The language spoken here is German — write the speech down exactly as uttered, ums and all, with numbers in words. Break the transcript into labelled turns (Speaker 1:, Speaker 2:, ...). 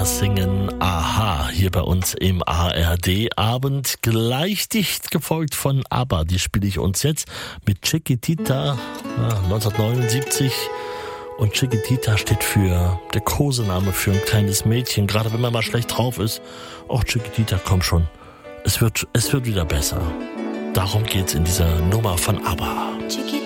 Speaker 1: ABBA singen Aha hier bei uns im A R D-Abend. Gleich dicht gefolgt von ABBA. Die spiele ich uns jetzt mit Chiquitita ja, neunzehnhundertneunundsiebzig. Und Chiquitita steht für der Kosename für ein kleines Mädchen. Gerade wenn man mal schlecht drauf ist. Och, Chiquitita, komm schon. Es wird, es wird wieder besser. Darum geht's in dieser Nummer von ABBA. Chiquitita.